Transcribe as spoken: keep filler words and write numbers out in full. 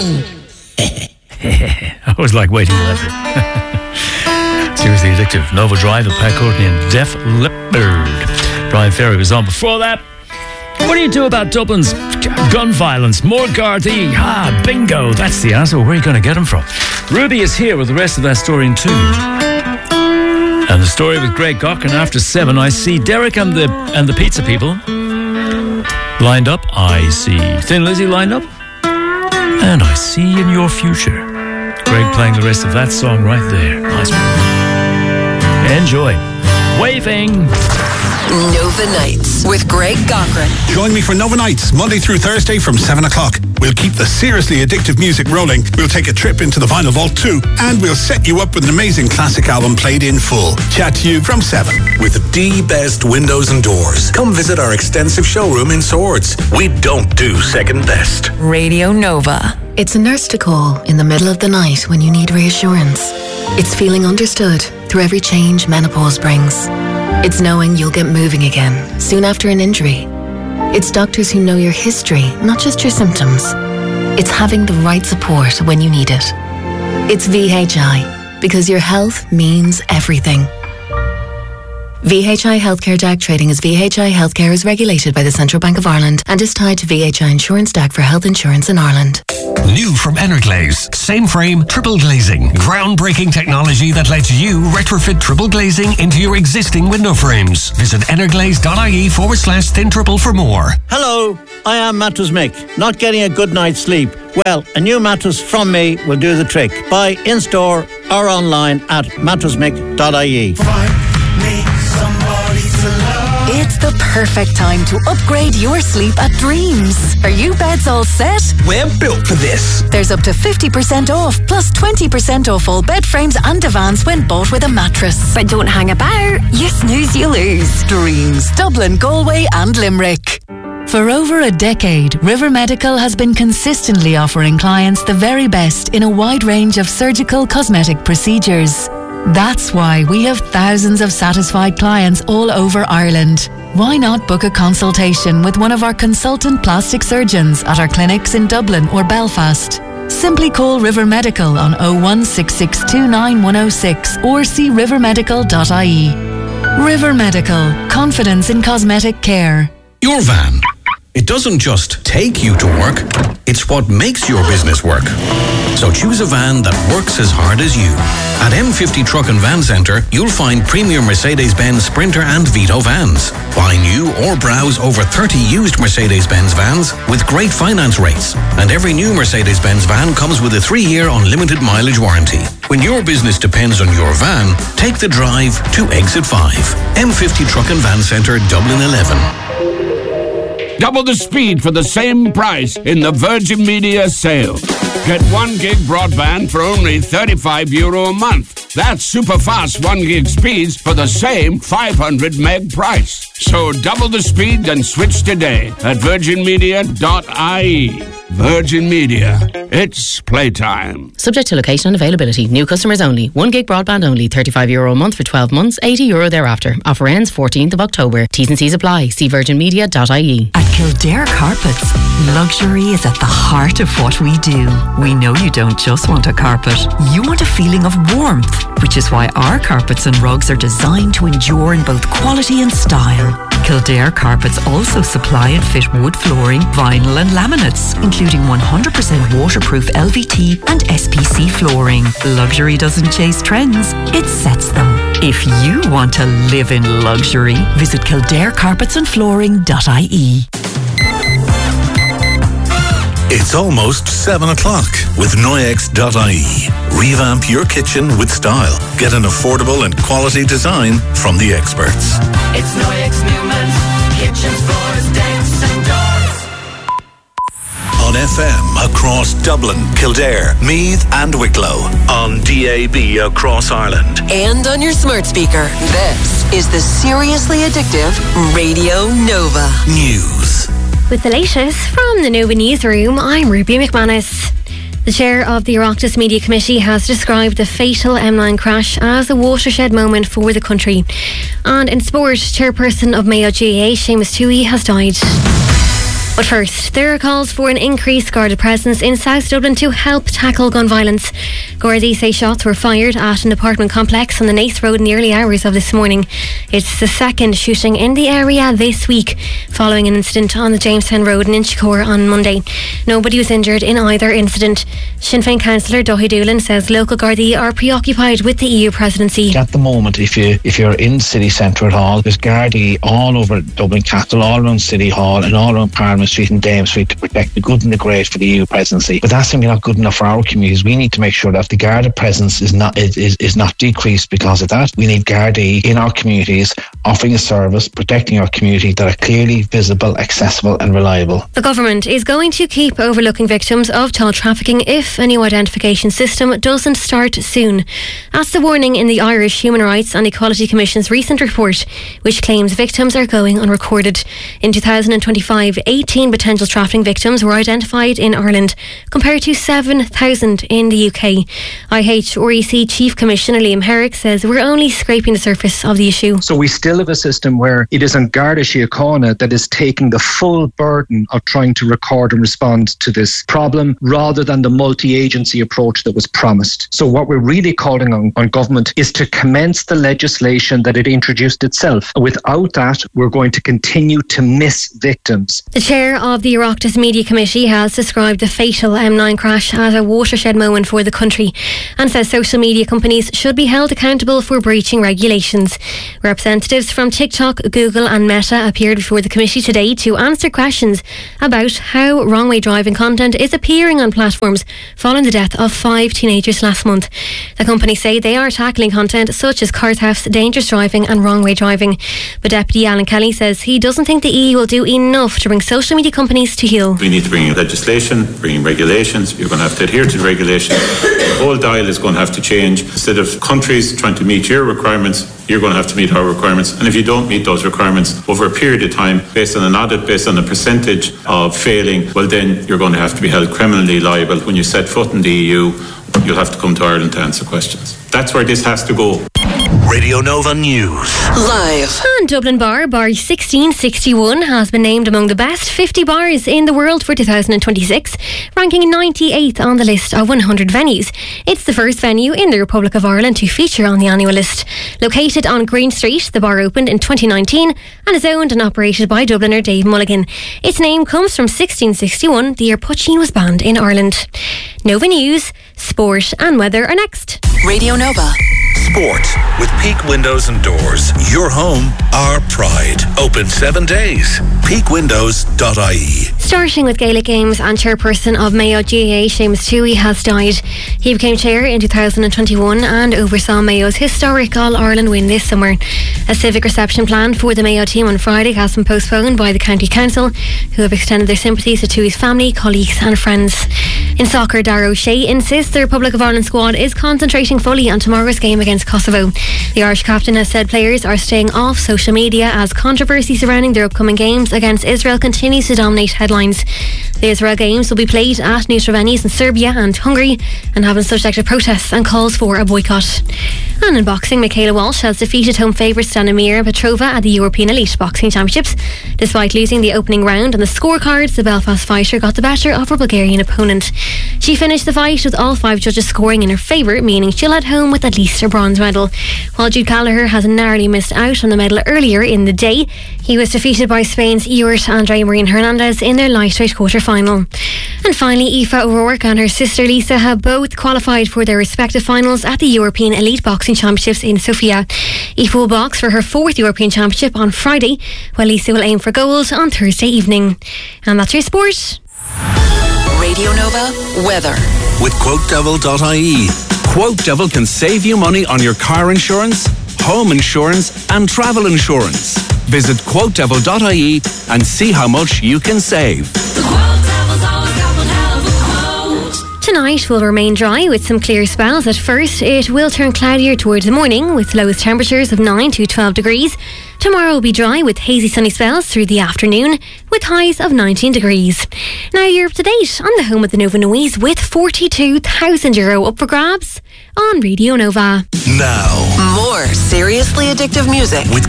I always like waiting for that. Seriously addictive. Nova Drive with Pat Courtney and Def Leppard. Brian Ferry was on before that. What do you do about Dublin's gun violence? More Gardaí. Ah, bingo. That's the answer. Where are you going to get them from? Ruby is here with the rest of that story in two. And the story with Greg Gockin after seven. I see Derek and the and the pizza people lined up. I see Thin Lizzy lined up. And I see in your future. Greg playing the rest of that song right there. Nice one. Enjoy. Waving. Nova Nights with Greg Gockin. Join me for Nova Nights, Monday through Thursday from seven o'clock. We'll keep the seriously addictive music rolling. We'll take a trip into the Vinyl Vault too. And we'll set you up with an amazing classic album played in full. Chat to you from seven. With the best windows and doors. Come visit our extensive showroom in Swords. We don't do second best. Radio Nova. It's a nurse to call in the middle of the night when you need reassurance. It's feeling understood through every change menopause brings. It's knowing you'll get moving again soon after an injury. It's doctors who know your history, not just your symptoms. It's having the right support when you need it. It's V H I, because your health means everything. V H I Healthcare D A C trading as V H I Healthcare is regulated by the Central Bank of Ireland and is tied to V H I Insurance D A C for health insurance in Ireland. New from Energlaze. Same frame, triple glazing. Groundbreaking technology that lets you retrofit triple glazing into your existing window frames. Visit energlaze.ie forward slash thin triple for more. Hello, I am Mattress Mick. Not getting a good night's sleep? Well, a new mattress from me will do the trick. Buy in-store or online at mattress mick dot I E. It's the perfect time to upgrade your sleep at Dreams. Are you beds all set? We're built for this. There's up to fifty percent off, plus twenty percent off all bed frames and divans when bought with a mattress. But don't hang about. You snooze, you lose. Dreams, Dublin, Galway and Limerick. For over a decade, River Medical has been consistently offering clients the very best in a wide range of surgical cosmetic procedures. That's why we have thousands of satisfied clients all over Ireland. Why not book a consultation with one of our consultant plastic surgeons at our clinics in Dublin or Belfast? Simply call River Medical on oh one six six two nine one oh six or see river medical dot I E. River Medical. Confidence in cosmetic care. Your van. It doesn't just take you to work, it's what makes your business work. So choose a van that works as hard as you. At M fifty Truck and Van Centre, you'll find premium Mercedes-Benz Sprinter and Vito vans. Buy new or browse over thirty used Mercedes-Benz vans with great finance rates. And every new Mercedes-Benz van comes with a three-year unlimited mileage warranty. When your business depends on your van, take the drive to Exit five. M fifty Truck and Van Centre, Dublin eleven. Double the speed for the same price in the Virgin Media sale. Get one gig broadband for only thirty-five euro a month. That's super fast one gig speeds for the same five hundred meg price. So double the speed and switch today at virgin media dot I E. Virgin Media. It's playtime. Subject to location and availability. New customers only. One gig broadband only. thirty-five euro a month for twelve months. eighty euro thereafter. Offer ends fourteenth of October. T's and C's apply. See virgin media dot I E. At Kildare Carpets, luxury is at the heart of what we do. We know you don't just want a carpet. You want a feeling of warmth, which is why our carpets and rugs are designed to endure in both quality and style. Kildare Carpets also supply and fit wood flooring, vinyl and laminates, including one hundred percent waterproof L V T and S P C flooring. Luxury doesn't chase trends, it sets them. If you want to live in luxury, visit kildare carpets and flooring dot I E. It's almost seven o'clock with Noyex dot I E. Revamp your kitchen with style. Get an affordable and quality design from the experts. It's Noyex Newman's kitchens, floors, decks and doors. On F M across Dublin, Kildare, Meath and Wicklow. On D A B across Ireland. And on your smart speaker. This is the Seriously Addictive Radio Nova. News. With the latest from the Nova Newsroom, I'm Ruby McManus. The chair of the Oireachtas Media Committee has described the fatal M nine crash as a watershed moment for the country. And in sport, chairperson of Mayo G A A, Seamus Tuohy, has died. But first, there are calls for an increased Garda presence in South Dublin to help tackle gun violence. Gardaí say shots were fired at an apartment complex on the Naas Road in the early hours of this morning. It's the second shooting in the area this week, following an incident on the Jamestown Road in Inchicore on Monday. Nobody was injured in either incident. Sinn Féin councillor Dáithí Doolan says local Gardaí are preoccupied with the E U presidency. At the moment, if, you, if you're in city centre at all, there's Gardaí all over Dublin Castle, all around City Hall and all around Parliament Street and Dame Street to protect the good and the great for the E U presidency. But that's simply not good enough for our communities. We need to make sure that the Garda presence is not is, is, is not decreased because of that. We need Gardaí in our communities offering a service, protecting our community that are clearly visible, accessible and reliable. The government is going to keep overlooking victims of child trafficking if a new identification system doesn't start soon. That's the warning in the Irish Human Rights and Equality Commission's recent report, which claims victims are going unrecorded. In two thousand twenty-five, eighteen potential trafficking victims were identified in Ireland, compared to seven thousand in the U K. I H R E C Chief Commissioner Liam Herrick says we're only scraping the surface of the issue. So we still have a system where it is on Garda Síochána that is taking the full burden of trying to record and respond to this problem, rather than the multi-agency approach that was promised. So what we're really calling on, on government is to commence the legislation that it introduced itself. Without that, we're going to continue to miss victims. The chair of the Oireachtas Media Committee has described the fatal M nine crash as a watershed moment for the country and says social media companies should be held accountable for breaching regulations. Representatives from TikTok, Google and Meta appeared before the committee today to answer questions about how wrong-way driving content is appearing on platforms following the death of five teenagers last month. The companies say they are tackling content such as car thefts, dangerous driving and wrong-way driving. But Deputy Alan Kelly says he doesn't think the E U will do enough to bring social media companies to heel. We need to bring in legislation, bring in regulations. You're going to have to adhere to the regulations. The whole dial is going to have to change. Instead of countries trying to meet your requirements, you're going to have to meet our requirements. And if you don't meet those requirements over a period of time, based on an audit, based on a percentage of failing, well then you're going to have to be held criminally liable. When you set foot in the E U, you'll have to come to Ireland to answer questions. That's where this has to go. Radio Nova News. Live. And Dublin Bar, Bar sixteen sixty-one, has been named among the best fifty bars in the world for two thousand twenty-six, ranking ninety-eighth on the list of one hundred venues. It's the first venue in the Republic of Ireland to feature on the annual list. Located on Green Street, the bar opened in twenty nineteen and is owned and operated by Dubliner Dave Mulligan. Its name comes from sixteen sixty-one, the year Puccini was banned in Ireland. Nova News, sport and weather are next. Radio Nova. Sport with Peak Windows and Doors. Your home, our pride. Open seven days. peak windows dot I E. Starting with Gaelic Games, and chairperson of Mayo G A A, Seamus Toohey, has died. He became chair in two thousand twenty-one and oversaw Mayo's historic All-Ireland win this summer. A civic reception planned for the Mayo team on Friday has been postponed by the County Council, who have extended their sympathies to Toohey's family, colleagues and friends. In soccer, Dara O'Shea insists the Republic of Ireland squad is concentrating fully on tomorrow's game against Kosovo. The Irish captain has said players are staying off social media as controversy surrounding their upcoming games against Israel continues to dominate headlines. The Israel games will be played at neutral venues in Serbia and Hungary and have been subject to protests and calls for a boycott. And in boxing, Michaela Walsh has defeated home favourite Stanimir Petrova at the European Elite Boxing Championships. Despite losing the opening round on the scorecards, the Belfast fighter got the better of her Bulgarian opponent. She finished the fight with all five judges scoring in her favour, meaning she'll head home with at least a bronze medal. While Jude Gallagher has narrowly missed out on the medal earlier in the day, he was defeated by Spain's Ewart Andre Marin Hernandez in their lightweight quarter-final. And finally, Aoife O'Rourke and her sister Lisa have both qualified for their respective finals at the European Elite Boxing Championships in Sofia. Aoife will box for her fourth European Championship on Friday, while Lisa will aim for gold on Thursday evening. And that's your sport. Radio Nova weather. With quote devil dot I E. Quote Devil can save you money on your car insurance, home insurance and travel insurance. Visit quote devil dot I E and see how much you can save. Tonight will remain dry with some clear spells. At first, it will turn cloudier towards the morning with lowest temperatures of nine to twelve degrees. Tomorrow will be dry with hazy sunny spells through the afternoon with highs of nineteen degrees. Now you're up to date on the home of the Nova Noise with forty-two thousand euro up for grabs on Radio Nova. Now, more seriously addictive music with